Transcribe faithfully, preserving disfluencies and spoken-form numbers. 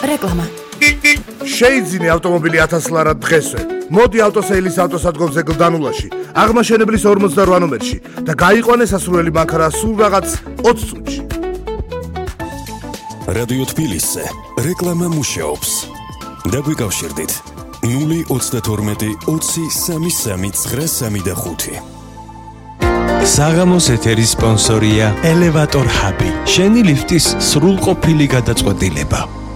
რეკლამა. შეიძინე ავტომობილი ათას ლარად დღესვე. მოდი ავტოსეილის ავტოსადგომზე გლდანულაში, აღმაშენებლის ორმოცდაოთხ ნომერში და გაიყვანე სასურველი მანქანა სულ რაღაც ოცი წუთში. რადიო თბილისზე რეკლამა მუშაობს. დაგვიკავშირდით ნული ოცდათორმეტი ოცი სამი სამი ცხრა სამი და ხუთი. საღამოს ეთერის სპონსორია ელევატორ ჰაბი. შენი ლიფტის სრულყოფილი გადაწყვეტილება.